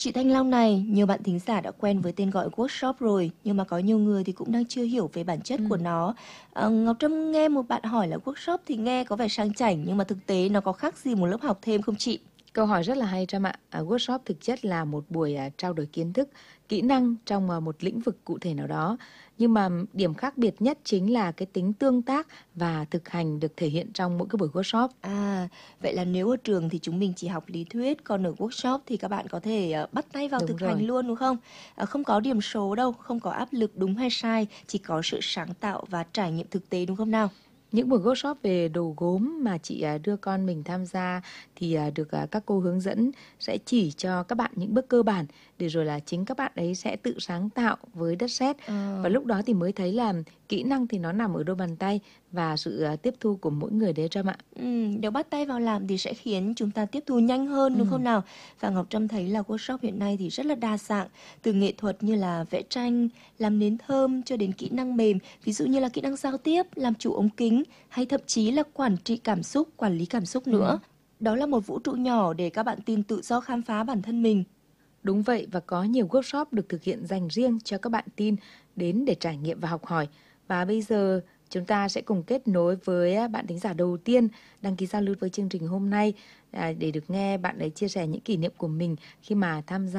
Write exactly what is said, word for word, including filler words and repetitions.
Chị Thanh Long này, nhiều bạn thính giả đã quen với tên gọi workshop rồi, nhưng mà có nhiều người thì cũng đang chưa hiểu về bản chất của Ừm, nó. Ờ, Ngọc Trâm nghe một bạn hỏi là workshop thì nghe có vẻ sang chảnh, nhưng mà thực tế nó có khác gì một lớp học thêm không chị? Câu hỏi rất là hay Trâm ạ. À, workshop thực chất là một buổi à, trao đổi kiến thức, kỹ năng trong à, một lĩnh vực cụ thể nào đó. Nhưng mà điểm khác biệt nhất chính là cái tính tương tác và thực hành được thể hiện trong mỗi cái buổi workshop. À, vậy là nếu ở trường thì chúng mình chỉ học lý thuyết, còn ở workshop thì các bạn có thể ờ, bắt tay vào Đúng thực hành rồi. luôn đúng không? Ờ, không có điểm số đâu, không có áp lực đúng hay sai, chỉ có sự sáng tạo và trải nghiệm thực tế đúng không nào? Những buổi workshop về đồ gốm mà chị à, đưa con mình tham gia thì à, được à, các cô hướng dẫn sẽ chỉ cho các bạn những bước cơ bản để rồi là chính các bạn ấy sẽ tự sáng tạo với đất sét. Và Ờ. lúc đó thì mới thấy là kỹ năng thì nó nằm ở đôi bàn tay và sự à, tiếp thu của mỗi người đấy Trâm ạ. Ừm, nếu bắt tay vào làm thì sẽ khiến chúng ta tiếp thu nhanh hơn đúng không Ừ. nào? Và Ngọc Trâm thấy là workshop hiện nay thì rất là đa dạng, từ nghệ thuật như là vẽ tranh, làm nến thơm cho đến kỹ năng mềm, ví dụ như là kỹ năng giao tiếp, làm chủ ống kính hay thậm chí là quản trị cảm xúc, quản lý cảm xúc Ừ. nữa. Đó là một vũ trụ nhỏ để các bạn tìm tự do khám phá bản thân mình. Đúng vậy, và có nhiều workshop được thực hiện dành riêng cho các bạn teen đến để trải nghiệm và học hỏi. Và bây giờ chúng ta sẽ cùng kết nối với à, bạn thính giả đầu tiên đăng ký giao lưu với chương trình hôm nay à, để được nghe bạn ấy chia sẻ những kỷ niệm của mình khi mà tham gia